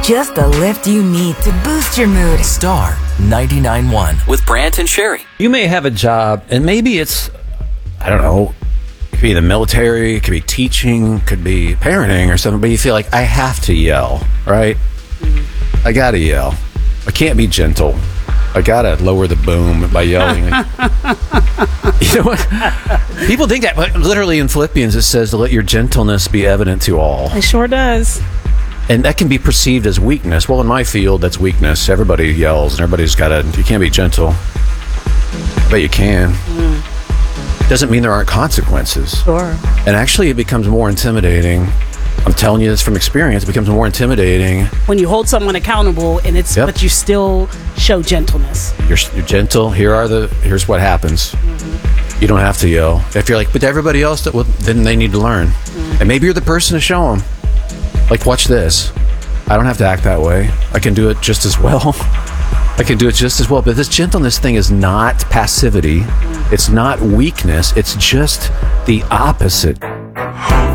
Just the lift you need to boost your mood. Star 99.1 with Brant and Sherry. You may have a job, and maybe it's, I don't know, it could be the military, it could be teaching, it could be parenting or something, but you feel like, I have to yell, right? I gotta yell. I can't be gentle. I gotta lower the boom by yelling. You know what? People think that, but literally in Philippians it says to let your gentleness be evident to all. It sure does. And that can be perceived as weakness. Well, in my field, that's weakness. Everybody yells, and everybody's got to, you can't be gentle. But you can. Doesn't mean there aren't consequences. Sure. And actually, it becomes more intimidating. I'm telling you this from experience. It becomes more intimidating. When you hold someone accountable, and it's but you still show gentleness. You're gentle. Here's what happens. You don't have to yell. If you're like, but everybody else, well, then they need to learn. And maybe you're the person to show them. Like, watch this. I don't have to act that way. I can do it just as well. I can do it just as well. But this gentleness thing is not passivity. It's not weakness. It's just the opposite.